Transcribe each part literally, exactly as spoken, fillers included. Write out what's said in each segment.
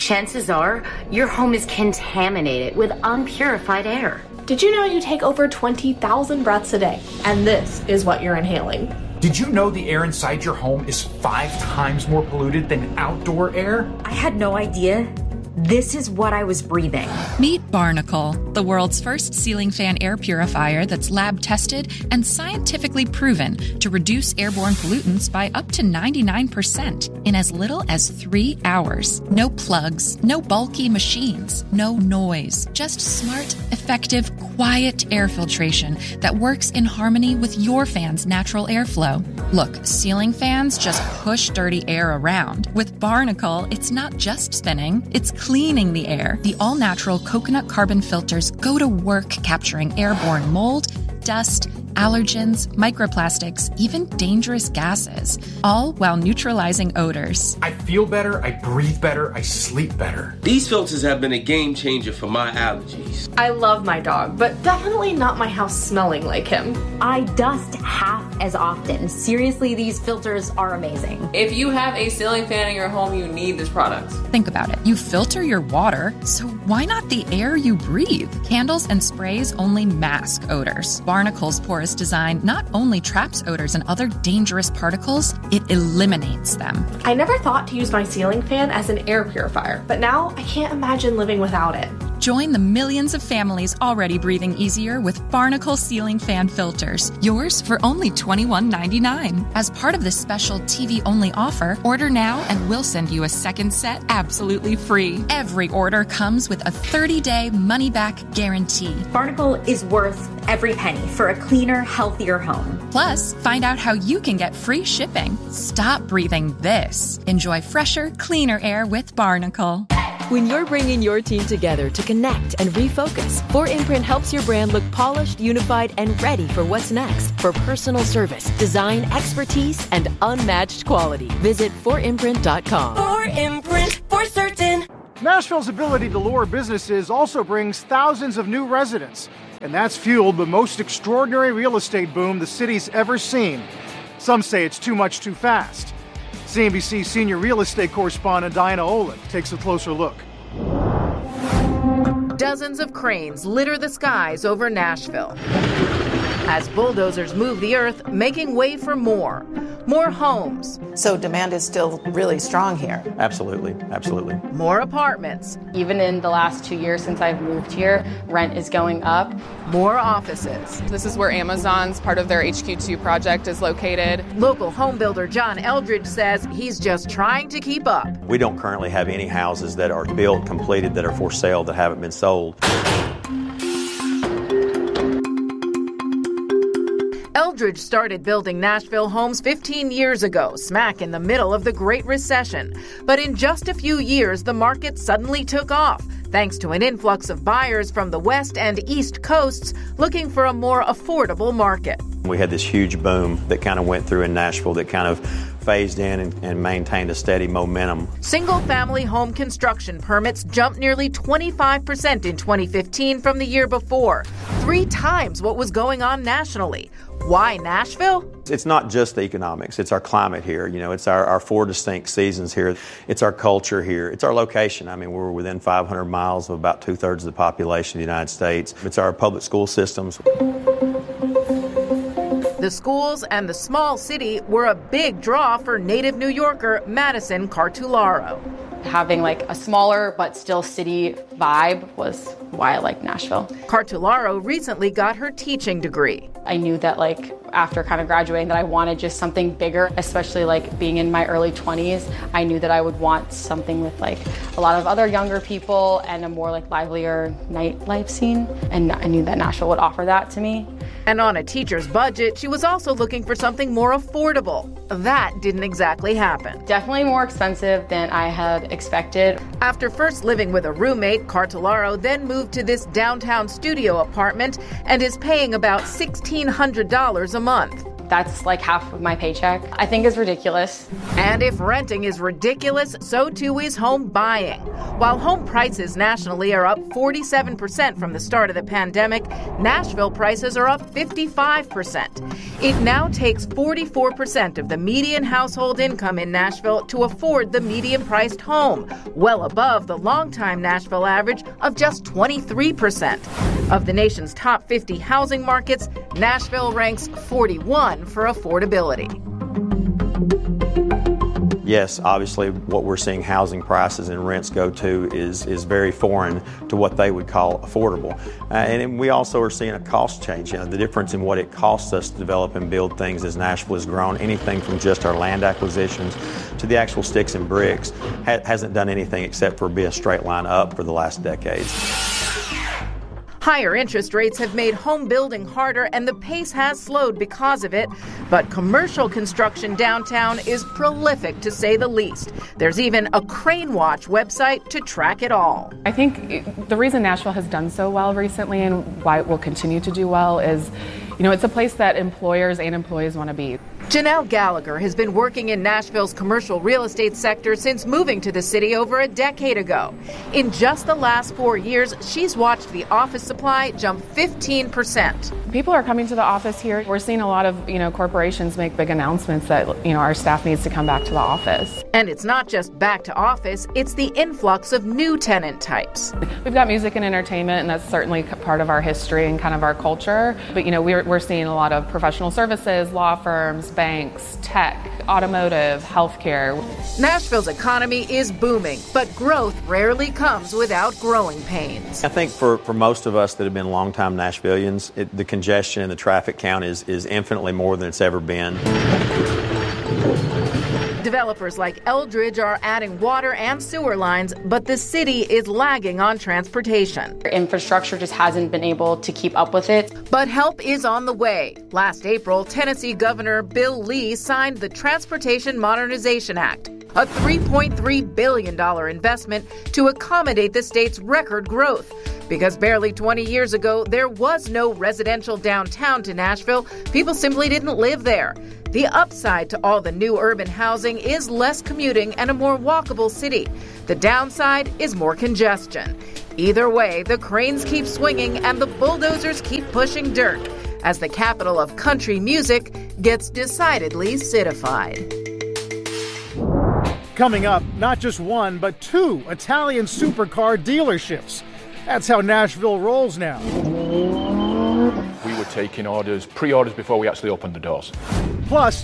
chances are your home is contaminated with unpurified air. Did you know you take over twenty thousand breaths a day? And this is what you're inhaling. Did you know the air inside your home is five times more polluted than outdoor air? I had no idea. This is what I was breathing. Meet Barnacle, the world's first ceiling fan air purifier that's lab tested and scientifically proven to reduce airborne pollutants by up to ninety-nine percent in as little as three hours. No plugs, no bulky machines, no noise, just smart, effective, quiet air filtration that works in harmony with your fan's natural airflow. Look, ceiling fans just push dirty air around. With Barnacle, it's not just spinning, it's cleaning the air. The all-natural coconut carbon filters go to work capturing airborne mold, dust, allergens, microplastics, even dangerous gases, all while neutralizing odors. I feel better, I breathe better, I sleep better. These filters have been a game changer for my allergies. I love my dog, but definitely not my house smelling like him. I dust half as often. Seriously, these filters are amazing. If you have a ceiling fan in your home, you need this product. Think about it. You filter your water, so why not the air you breathe? Candles and sprays only mask odors. Barnacle's porous design not only traps odors and other dangerous particles, it eliminates them. I never thought to use my ceiling fan as an air purifier, but now I can't imagine living without it. Join the millions of families already breathing easier with Barnacle ceiling fan filters. Yours for only twenty-one ninety-nine. As part of this special T V-only offer, order now and we'll send you a second set absolutely free. Every order comes with a thirty-day money-back guarantee. Barnacle is worth every penny for a cleaner, healthier home. Plus, find out how you can get free shipping. Stop breathing this. Enjoy fresher, cleaner air with Barnacle. When you're bringing your team together to connect and refocus, four imprint helps your brand look polished, unified, and ready for what's next. For personal service, design, expertise, and unmatched quality. Visit four imprint dot com. four imprint, for certain. Nashville's ability to lure businesses also brings thousands of new residents, and that's fueled the most extraordinary real estate boom the city's ever seen. Some say it's too much too fast. C N B C senior real estate correspondent Diana Olin takes a closer look. Dozens of cranes litter the skies over Nashville as bulldozers move the earth, making way for more. More homes. So demand is still really strong here. Absolutely, absolutely. More apartments. Even in the last two years since I've moved here, rent is going up. More offices. This is where Amazon's part of their H Q two project is located. Local home builder John Eldridge says he's just trying to keep up. We don't currently have any houses that are built, completed, that are for sale, that haven't been sold. Eldridge started building Nashville homes fifteen years ago, smack in the middle of the Great Recession. But in just a few years, the market suddenly took off, thanks to an influx of buyers from the West and East Coasts looking for a more affordable market. We had this huge boom that kind of went through in Nashville that kind of phased in and, and maintained a steady momentum. Single-family home construction permits jumped nearly twenty-five percent in twenty fifteen from the year before, three times what was going on nationally. Why Nashville? It's not just the economics. It's our climate here. You know, it's our, our four distinct seasons here. It's our culture here. It's our location. I mean, we're within five hundred miles of about two-thirds of the population of the United States. It's our public school systems. The schools and the small city were a big draw for native New Yorker Madison Cartularo. Having like a smaller but still city vibe was why I like Nashville. Cartularo recently got her teaching degree. I knew that like after kind of graduating that I wanted just something bigger, especially like being in my early twenties. I knew that I would want something with like a lot of other younger people and a more like livelier nightlife scene. And I knew that Nashville would offer that to me. And on a teacher's budget, she was also looking for something more affordable. That didn't exactly happen. Definitely more expensive than I had expected. After first living with a roommate, Cartularo then moved to this downtown studio apartment and is paying about sixteen hundred dollars a month. That's like half of my paycheck. I think it's ridiculous. And if renting is ridiculous, so too is home buying. While home prices nationally are up forty-seven percent from the start of the pandemic, Nashville prices are up fifty-five percent. It now takes forty-four percent of the median household income in Nashville to afford the median-priced home, well above the longtime Nashville average of just twenty-three percent. Of the nation's top fifty housing markets, Nashville ranks forty-one for affordability. Yes, obviously what we're seeing housing prices and rents go to is, is very foreign to what they would call affordable. Uh, and we also are seeing a cost change. You know, the difference in what it costs us to develop and build things as Nashville has grown, anything from just our land acquisitions to the actual sticks and bricks, ha- hasn't done anything except for be a straight line up for the last decades. Higher interest rates have made home building harder, and the pace has slowed because of it. But commercial construction downtown is prolific, to say the least. There's even a Crane Watch website to track it all. I think the reason Nashville has done so well recently and why it will continue to do well is, you know, it's a place that employers and employees want to be. Janelle Gallagher has been working in Nashville's commercial real estate sector since moving to the city over a decade ago. In just the last four years, she's watched the office supply jump fifteen percent. People are coming to the office here. We're seeing a lot of, you know, corporations make big announcements that, you know, our staff needs to come back to the office. And it's not just back to office, it's the influx of new tenant types. We've got music and entertainment, and that's certainly part of our history and kind of our culture. But, you know, we're, we're seeing a lot of professional services, law firms, banks, tech, automotive, healthcare. Nashville's economy is booming, but growth rarely comes without growing pains. I think for, for most of us that have been longtime Nashvillians, it, the congestion and the traffic count is, is infinitely more than it's ever been. Developers like Eldridge are adding water and sewer lines, but the city is lagging on transportation. Infrastructure just hasn't been able to keep up with it. But help is on the way. Last April, Tennessee Governor Bill Lee signed the Transportation Modernization Act, a three point three billion dollars investment to accommodate the state's record growth. Because barely twenty years ago, there was no residential downtown to Nashville. People simply didn't live there. The upside to all the new urban housing is less commuting and a more walkable city. The downside is more congestion. Either way, the cranes keep swinging and the bulldozers keep pushing dirt as the capital of country music gets decidedly citified. Coming up, not just one, but two Italian supercar dealerships. That's how Nashville rolls now. We were taking orders, pre-orders before we actually opened the doors. Plus,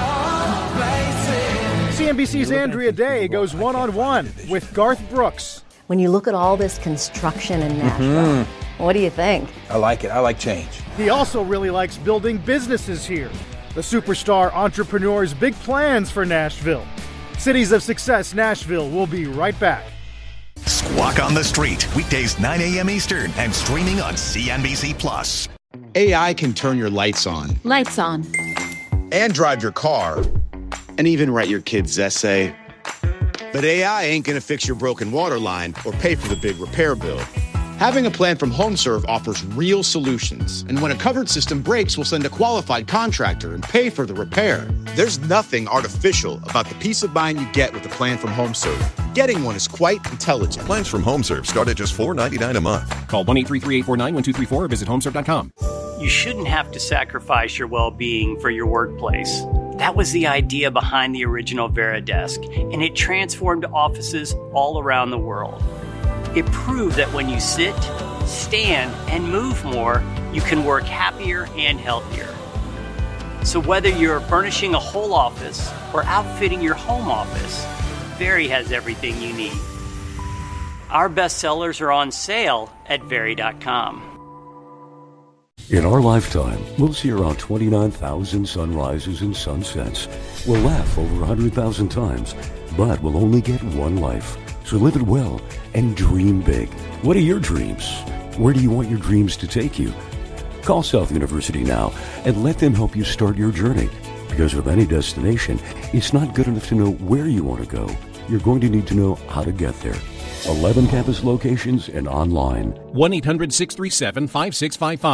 C N B C's Andrea Day goes one-on-one with Garth Brooks. When you look at all this construction in Nashville, mm-hmm. what do you think? I like it. I like change. He also really likes building businesses here. The superstar entrepreneur's big plans for Nashville. Cities of Success Nashville will be right back. Squawk on the Street, weekdays nine a.m. Eastern and streaming on C N B C Plus. A I can turn your lights on. Lights on. And drive your car. And even write your kid's essay. But A I ain't gonna fix your broken water line or pay for the big repair bill. Having a plan from HomeServe offers real solutions. And when a covered system breaks, we'll send a qualified contractor and pay for the repair. There's nothing artificial about the peace of mind you get with a plan from HomeServe. Getting one is quite intelligent. Plans from HomeServe start at just four dollars and ninety-nine cents a month. Call one eight three three, eight four nine, one two three four or visit homeserve dot com. You shouldn't have to sacrifice your well-being for your workplace. That was the idea behind the original Veridesk, and it transformed offices all around the world. It proved that when you sit, stand, and move more, you can work happier and healthier. So whether you're furnishing a whole office or outfitting your home office, Very has everything you need. Our bestsellers are on sale at Very dot com. In our lifetime, we'll see around twenty-nine thousand sunrises and sunsets. We'll laugh over one hundred thousand times, but we'll only get one life. So live it well and dream big. What are your dreams? Where do you want your dreams to take you? Call South University now and let them help you start your journey. Because with any destination, it's not good enough to know where you want to go. You're going to need to know how to get there. eleven campus locations and online. one eight hundred, six three seven, five six five five.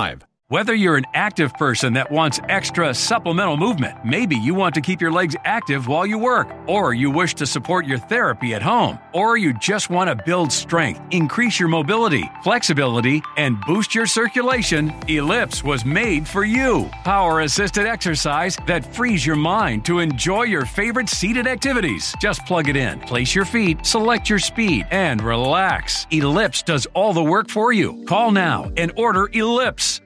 Whether you're an active person that wants extra supplemental movement, maybe you want to keep your legs active while you work, or you wish to support your therapy at home, or you just want to build strength, increase your mobility, flexibility, and boost your circulation, Ellipse was made for you. Power-assisted exercise that frees your mind to enjoy your favorite seated activities. Just plug it in, place your feet, select your speed, and relax. Ellipse does all the work for you. Call now and order Ellipse.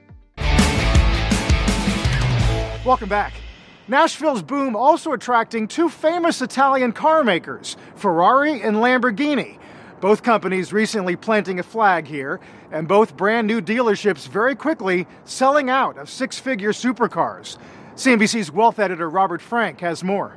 Welcome back. Nashville's boom also attracting two famous Italian car makers, Ferrari and Lamborghini. Both companies recently planting a flag here, and both brand new dealerships very quickly selling out of six-figure supercars. C N B C's wealth editor Robert Frank has more.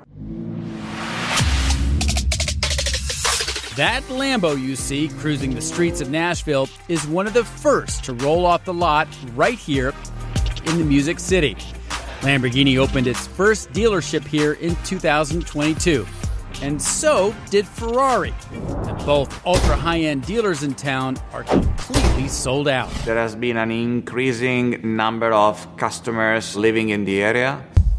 That Lambo you see cruising the streets of Nashville is one of the first to roll off the lot right here in the Music City. Lamborghini opened its first dealership here in two thousand twenty-two, and so did Ferrari. And both ultra-high-end dealers in town are completely sold out. There has been an increasing number of customers living in the area.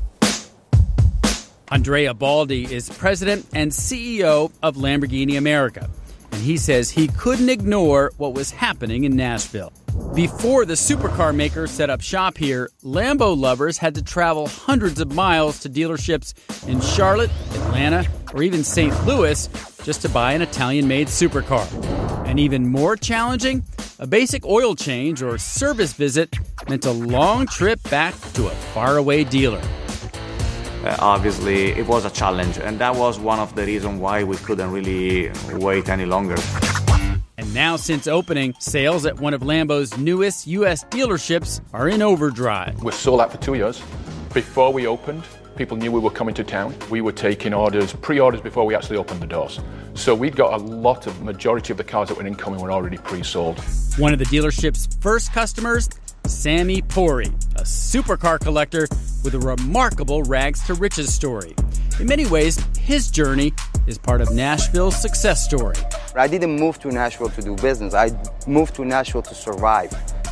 Andrea Baldi is president and C E O of Lamborghini America, and he says he couldn't ignore what was happening in Nashville. Before the supercar maker set up shop here, Lambo lovers had to travel hundreds of miles to dealerships in Charlotte, Atlanta, or even Saint Louis just to buy an Italian-made supercar. And even more challenging, a basic oil change or service visit meant a long trip back to a faraway dealer. Uh, obviously, it was a challenge, and that was one of the reasons why we couldn't really wait any longer. And now, since opening, sales at one of Lambo's newest U S dealerships are in overdrive. We're sold out for two years. Before we opened, people knew we were coming to town. We were taking orders, pre-orders before we actually opened the doors. So we'd got a lot of, majority of the cars that were incoming were already pre-sold. One of the dealership's first customers, Sammy Pori, a supercar collector with a remarkable rags-to-riches story. In many ways, his journey is part of Nashville's success story. I didn't move to Nashville to do business. I moved to Nashville to survive.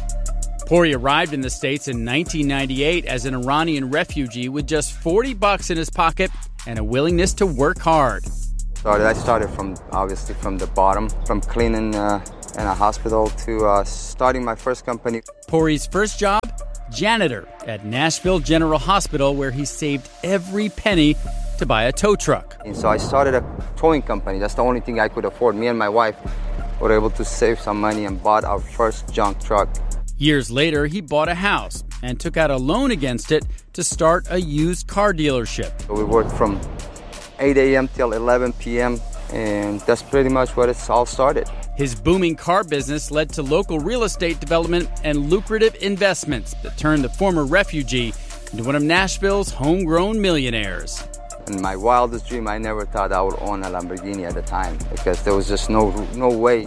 Pori arrived in the States in nineteen ninety-eight as an Iranian refugee with just forty bucks in his pocket and a willingness to work hard. Started, I started from, obviously, from the bottom, from cleaning uh, in a hospital to uh, starting my first company. Pori's first job? Janitor at Nashville General Hospital, where he saved every penny to buy a tow truck. And so I started a towing company. That's the only thing I could afford. Me and my wife were able to save some money and bought our first junk truck. Years later, he bought a house and took out a loan against it to start a used car dealership. So we worked from eight a.m. till eleven p.m., and that's pretty much where it's all started. His booming car business led to local real estate development and lucrative investments that turned the former refugee into one of Nashville's homegrown millionaires. In my wildest dream, I never thought I would own a Lamborghini at the time because there was just no no way.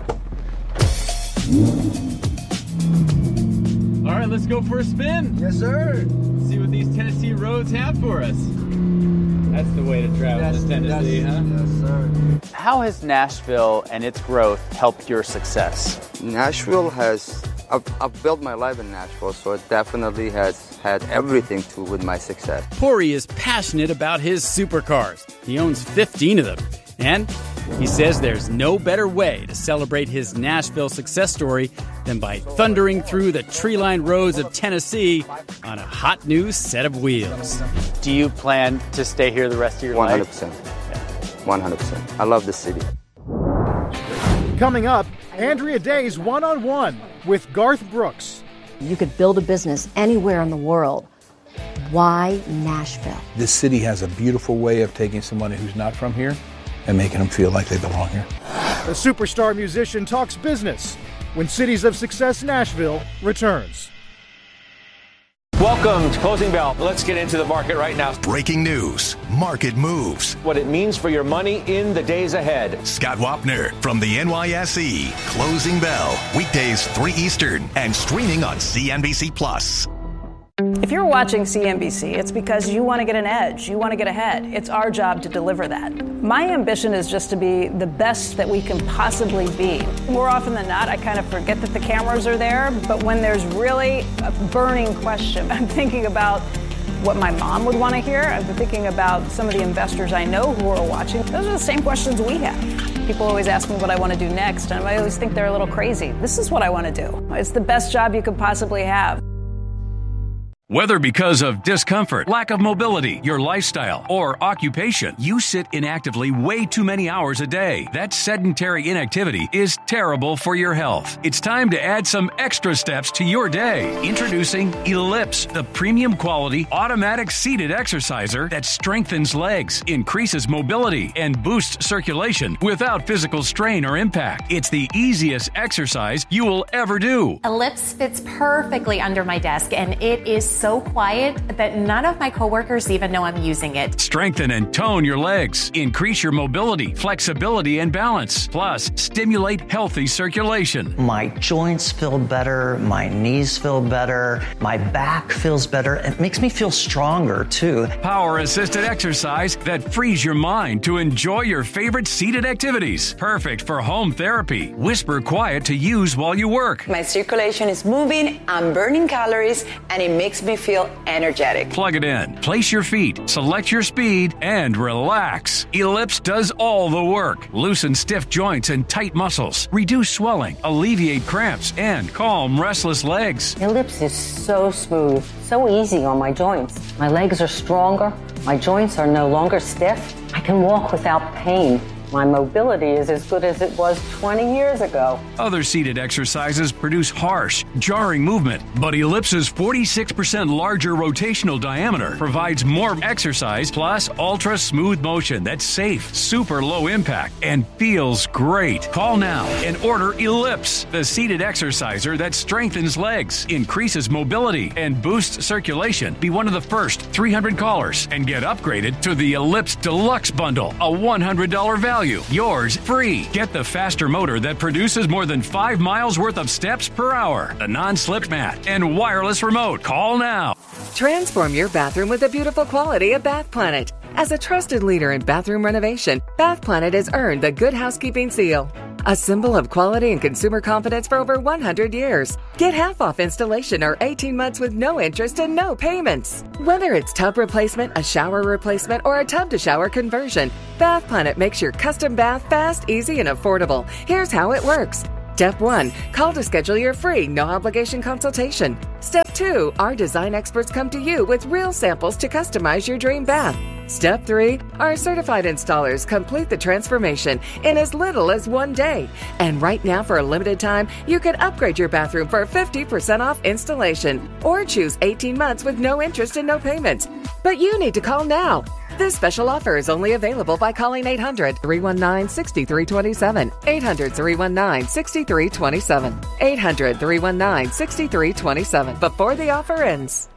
All right, let's go for a spin. Yes, sir. See what these Tennessee roads have for us. That's the way to travel yes, to Tennessee, yes, huh? Yes, sir. How has Nashville and its growth helped your success? Nashville has, I've, I've built my life in Nashville, so it definitely has had everything to with my success. Pori is passionate about his supercars. He owns fifteen of them. And he says there's no better way to celebrate his Nashville success story than by thundering through the tree-lined roads of Tennessee on a hot new set of wheels. Do you plan to stay here the rest of your one hundred life? one hundred percent. one hundred percent. I love the city. Coming up, Andrea Day's one-on-one with Garth Brooks. You could build a business anywhere in the world. Why Nashville? This city has a beautiful way of taking somebody who's not from here and making them feel like they belong here. The superstar musician talks business when Cities of Success Nashville returns. Welcome to Closing Bell. Let's get into the market right now. Breaking news, market moves. What it means for your money in the days ahead. Scott Wapner from the N Y S E. Closing Bell, weekdays three Eastern and streaming on C N B C Plus. If you're watching C N B C, it's because you want to get an edge. You want to get ahead. It's our job to deliver that. My ambition is just to be the best that we can possibly be. More often than not, I kind of forget that the cameras are there, but when there's really a burning question, I'm thinking about what my mom would want to hear. I've been thinking about some of the investors I know who are watching. Those are the same questions we have. People always ask me what I want to do next, and I always think they're a little crazy. This is what I want to do. It's the best job you could possibly have. Whether because of discomfort, lack of mobility, your lifestyle, or occupation, you sit inactively way too many hours a day. That sedentary inactivity is terrible for your health. It's time to add some extra steps to your day. Introducing Ellipse, the premium quality automatic seated exerciser that strengthens legs, increases mobility, and boosts circulation without physical strain or impact. It's the easiest exercise you will ever do. Ellipse fits perfectly under my desk, and it is so quiet that none of my coworkers even know I'm using it. Strengthen and tone your legs. Increase your mobility, flexibility, and balance. Plus, stimulate healthy circulation. My joints feel better. My knees feel better. My back feels better. It makes me feel stronger, too. Power-assisted exercise that frees your mind to enjoy your favorite seated activities. Perfect for home therapy. Whisper quiet to use while you work. My circulation is moving, I'm burning calories, and it makes me feel energetic. Plug it in, place your feet, select your speed, and relax. Ellipse does all the work. Loosen stiff joints and tight muscles. Reduce swelling, alleviate cramps, and calm restless legs. Ellipse is so smooth, so easy on my joints. My legs are stronger. My joints are no longer stiff. I can walk without pain. My mobility is as good as it was twenty years ago. Other seated exercises produce harsh, jarring movement, but Ellipse's forty-six percent larger rotational diameter provides more exercise plus ultra smooth motion that's safe, super low impact, and feels great. Call now and order Ellipse, the seated exerciser that strengthens legs, increases mobility, and boosts circulation. Be one of the first three hundred callers and get upgraded to the Ellipse Deluxe Bundle, a one hundred dollars value. Yours free. Get the faster motor that produces more than five miles worth of steps per hour, the non-slip mat, and wireless remote. Call now. Transform your bathroom with the beautiful quality of Bath Planet. As a trusted leader in bathroom renovation, Bath Planet has earned the Good Housekeeping seal, a symbol of quality and consumer confidence for over one hundred years. Get half off installation or eighteen months with no interest and no payments. Whether it's tub replacement, a shower replacement, or a tub-to-shower conversion, Bath Planet makes your custom bath fast, easy, and affordable. Here's how it works. Step one, call to schedule your free, no-obligation consultation. Step two, our design experts come to you with real samples to customize your dream bath. Step three, our certified installers complete the transformation in as little as one day. And right now, for a limited time, you can upgrade your bathroom for fifty percent off installation or choose eighteen months with no interest and no payments. But you need to call now. This special offer is only available by calling eight hundred, three one nine, six three two seven, eight hundred, three one nine, six three two seven, eight hundred, three one nine, six three two seven before the offer ends.